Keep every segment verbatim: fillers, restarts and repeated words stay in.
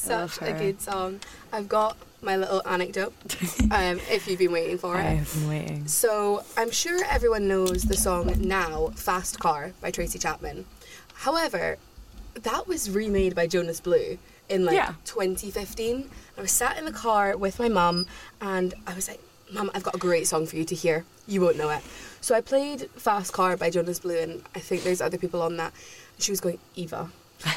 Such a good song. I've got my little anecdote, um, if you've been waiting for it. I have been waiting. So I'm sure everyone knows the song Now, Fast Car by Tracy Chapman. However, that was remade by Jonas Blue in like yeah. twenty fifteen. I was sat in the car with my mum and I was like, Mum, I've got a great song for you to hear. You won't know it. So I played Fast Car by Jonas Blue, and I think there's other people on that. And she was going, Eva,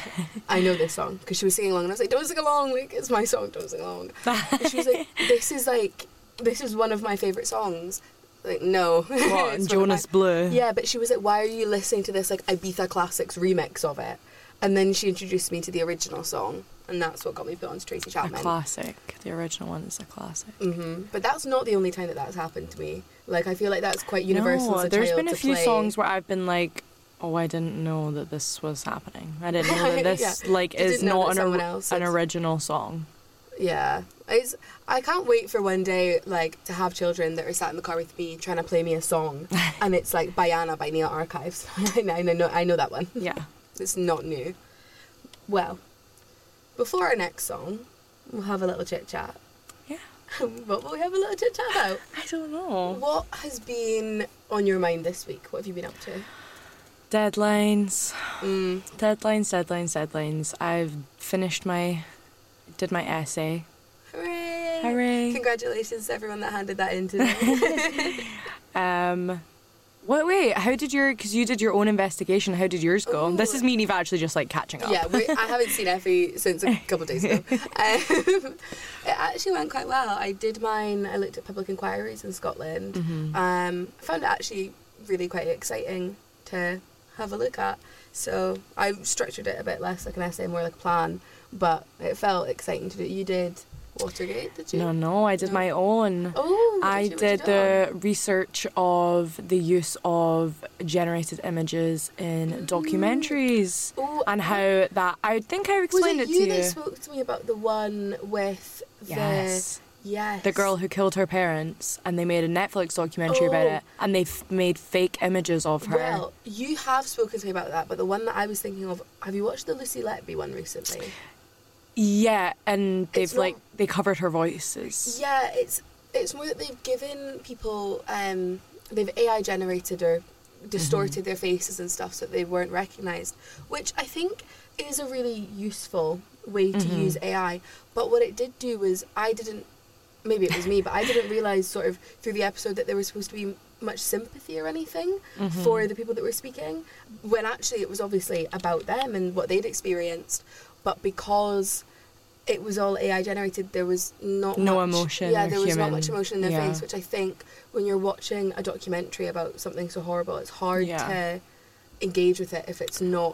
I know this song, because she was singing along, and I was like, don't sing along, like, it's my song, don't sing along. And she was like, this is like, this is one of my favourite songs. Like, no. What, Jonas Blue? Yeah, but she was like, why are you listening to this, like, Ibiza Classics remix of it? And then she introduced me to the original song, and that's what got me put on to Tracy Chapman. A classic. The original one is a classic. Mm-hmm. But that's not the only time that that's happened to me. Like, I feel like that's quite universal no, as a there's child been a to few play. songs where I've been like, oh, I didn't know that this was happening. I didn't know that this yeah. like You is didn't know not that an, someone or- else an had- original song. Yeah. It's, I can't wait for one day, like, to have children that are sat in the car with me trying to play me a song, and it's like Bayana by Neil Archives. I know, I know, I know that one. Yeah. It's not new. Well, before our next song, we'll have a little chit-chat. Yeah. What will we have a little chit-chat about? I don't know. What has been on your mind this week? What have you been up to? Deadlines. Mm. Deadlines, deadlines, deadlines. I've finished my, did my essay. Hooray! Hooray. Congratulations to everyone that handed that in today. um, what, wait, how did your, because you did your own investigation, how did yours go? Ooh. This is me and Eve actually just like catching up. Yeah, we, I haven't seen Effie since a couple of days ago. Um, it actually went quite well. I did mine, I looked at public inquiries in Scotland. Mm-hmm. Um, I found it actually really quite exciting to have a look at. So I structured it a bit less like an essay, more like a plan, but it felt exciting to do. You did Watergate, did you? No, no, I did No. my own. Oh, what I did, you, what did did you do it the research of the use of generated images in documentaries on? Oh, and how that, I think I was explained it it, you to that you. spoke to me about the one with Yes. the yes The girl who killed her parents, and they made a Netflix documentary about Oh. it, and they f- made fake images of her. Well, you have spoken to me about that, but the one that I was thinking of, have you watched the Lucy Letby one recently? Yeah, and they've It's not- like they covered her voices. Yeah, it's it's more that they've given people, um, they've A I generated or distorted their faces and stuff so that they weren't recognised, which I think is a really useful way to Mhm. use A I. But what it did do was, I didn't, maybe it was me, but I didn't realise sort of through the episode that there was supposed to be much sympathy or anything Mhm. for the people that were speaking, when actually it was obviously about them and what they'd experienced. But because it was all A I generated, there was not No much, emotion Yeah, or there was not human. much emotion in their Yeah. face, which I think when you're watching a documentary about something so horrible, it's hard Yeah. to engage with it if it's not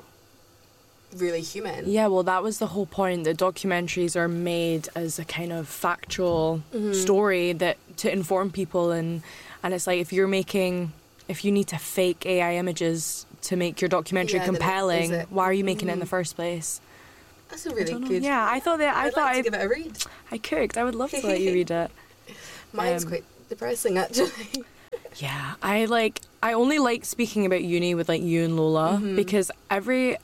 really human. Yeah, well, that was the whole point. The documentaries are made as a kind of factual Mhm. story that to inform people, and and it's like if you're making, if you need to fake A I images to make your documentary Yeah, then it- compelling, is it- why are you making it in the Mhm. first place? That's a really don't know. good. Yeah, I thought that. I I'd thought like I, to give it a read. I could. I would love to let you read it. Mine's Um, quite depressing, actually. Yeah, I like. I only like speaking about uni with like you and Lola Mhm. because every.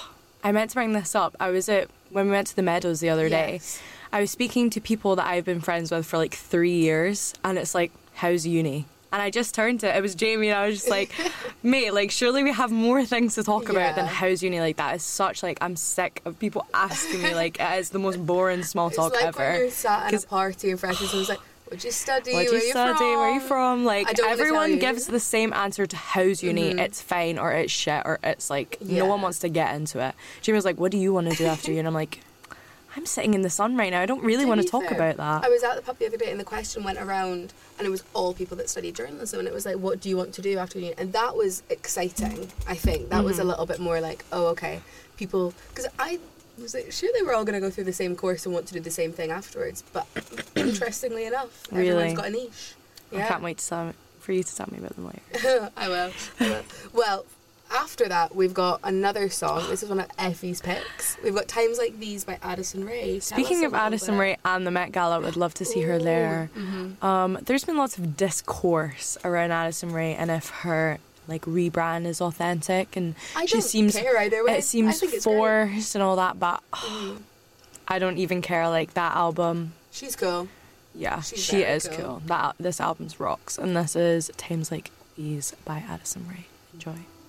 I meant to bring this up. I was at when we went to the Meadows the other day. Yes. I was speaking to people that I've been friends with for like three years, and it's like, how's uni? And I just turned to it. It was Jamie, and I was just like, mate, like, surely we have more things to talk about than Yeah. how's uni? Like, that is such, like, I'm sick of people asking me, like, it is the most boring small It's talk like ever. when you're sat at a 'Cause- party and freshers was like, what'd you study? What do Where you you study? from? Where are you from? Like, I don't wanna tell everyone you. gives the same answer to how's uni. Mhm. It's fine, or it's shit, or it's like, Yeah. no one wants to get into it. Jamie was like, what do you want to do after uni? And I'm like, I'm sitting in the sun right now. I don't really To want to be talk fair, about that. I was at the pub the other day and the question went around and it was all people that studied journalism and it was like, what do you want to do after uni? And that was exciting, I think. That was a Mhm. little bit more like, oh, okay, people... Because I was like, sure they were all going to go through the same course and want to do the same thing afterwards. But interestingly enough, Really? everyone's got a niche. Yeah. I can't wait to tell, for you to tell me about them later. I will. I will. Well, after that, we've got another song. This is one of Effie's picks. We've got Times Like These by Addison Rae. Tell Speaking us a of little Addison bit. Rae and the Met Gala, I would love to see her there. Mhm. Um, there's been lots of discourse around Addison Rae and if her like rebrand is authentic, and I she don't seems care either way. it seems I think it's great. forced and all that. But Mhm. I Don't Even Care, like that album. She's cool. Yeah, She's she very is cool. cool. That This album's rocks. And this is Times Like These by Addison Rae. Enjoy.